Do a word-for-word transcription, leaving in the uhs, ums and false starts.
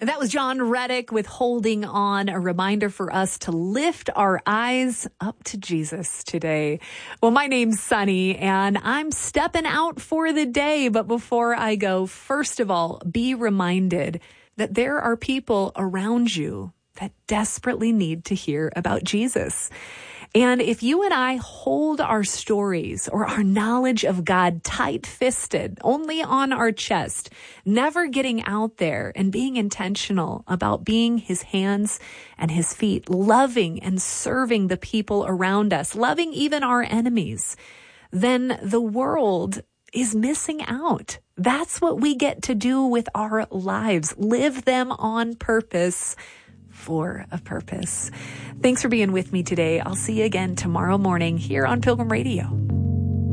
That was John Reddick with Holding On, a reminder for us to lift our eyes up to Jesus today. Well, my name's Sunny, and I'm stepping out for the day. But before I go, first of all, be reminded that there are people around you that desperately need to hear about Jesus. And if you and I hold our stories or our knowledge of God tight-fisted, only on our chest, never getting out there and being intentional about being his hands and his feet, loving and serving the people around us, loving even our enemies, then the world is missing out. That's what we get to do with our lives, live them on purpose, for a purpose. Thanks for being with me today. I'll see you again tomorrow morning here on Pilgrim Radio.